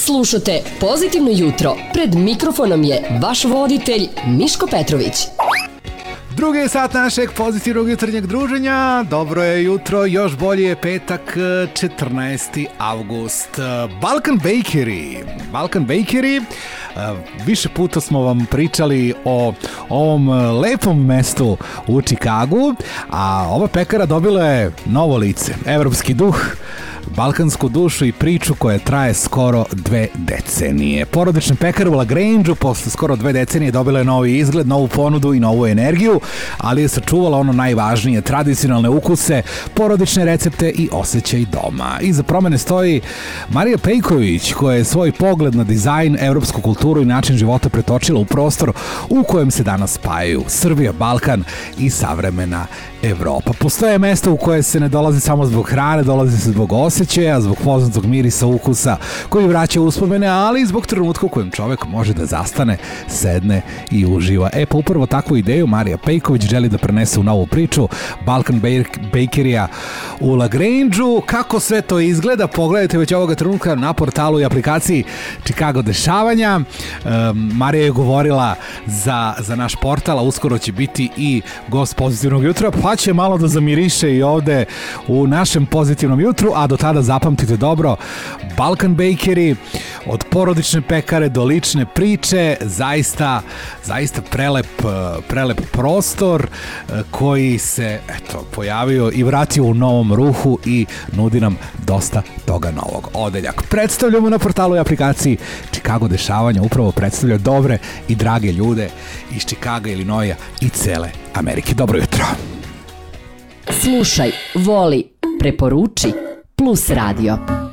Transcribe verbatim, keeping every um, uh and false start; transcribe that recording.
Slušate Pozitivno jutro. Pred mikrofonom je vaš voditelj Miško Petrović. Drugi sat našeg pozitivnog jutarnjeg druženja. Dobro je jutro, još bolje je petak, četrnaesti avgust. Balkan Bakery. Balkan Bakery. Više puta smo vam pričali o ovom lepom mestu u Čikagu, a ova pekara dobila je novo lice, evropski duh, balkansku dušu i priču koja traje skoro dve decenije. Porodična pekara u LaGrangeu posle skoro dve decenije dobila je novi izgled, novu ponudu i novu energiju, ali je sačuvala ono najvažnije, tradicionalne ukuse, porodične recepte i osjećaj doma. Iza promene stoji Marija Pejković, koja je svoj pogled na dizajn, evropsku kulturu i način života pretočila u prostor u kojem se danas spajaju Srbija, Balkan i savremena Evropa. Postoje mesta u koje se ne dolazi samo zbog hrane, dolazi se zbog osjećaja, zbog poznatog mirisa, ukusa koji vraća uspomene, ali i zbog trenutka u kojem čovek može da zastane, sedne i uživa. E pa upravo takvu ideju Marija Pejković želi da prenese u novu priču Balkan Bakery-a u LaGrangeu. Kako sve to izgleda, pogledajte već ovoga trenutka na portalu i aplikaciji Chicago dešavanja. Um, Marija je govorila za, za naš portal, a uskoro će biti i gost Pozitivnog jutra, pa će malo da zamiriše i ovde u našem Pozitivnom jutru, a do tada zapamtite dobro, Balkan Bakery, od porodične pekare do lične priče, zaista, zaista prelep, prelep prostor koji se eto, pojavio i vratio u novom ruhu i nudi nam dosta toga novog. Odeljak predstavljamo na portalu i aplikaciji Chicago dešavanja, upravo predstavlja dobre i drage ljude iz Chicaga, Illinoisa i cele Amerike. Dobro jutro. Slušaj, voli, preporuči, Plus Radio.